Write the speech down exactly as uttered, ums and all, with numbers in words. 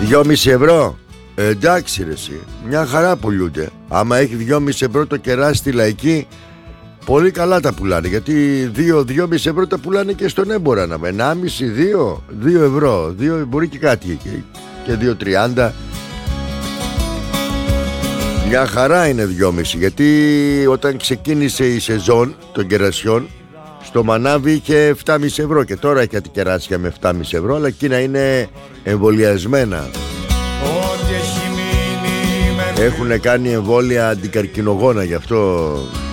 δυόμισι ευρώ. Ε, εντάξει ρε εσύ, μια χαρά πουλούνται. Άμα έχει δυόμισι ευρώ το κεράσι στη Λαϊκή, πολύ καλά τα πουλάνε. Γιατί δύο με δυόμισι ευρώ τα πουλάνε και στον έμπορα. ενάμισι, δύο, δύο ευρώ, δύο, μπορεί και κάτι εκεί. Και δύο τριάντα. Μια χαρά είναι δυόμισι. Γιατί όταν ξεκίνησε η σεζόν των κερασιών, στο Μανάβι είχε επτά και μισό ευρώ. Και τώρα έχει κάτι κεράσια με επτά και μισό ευρώ, αλλά εκείνα είναι εμβολιασμένα. Έχουν κάνει εμβόλια αντικαρκινογόνα, γι' αυτό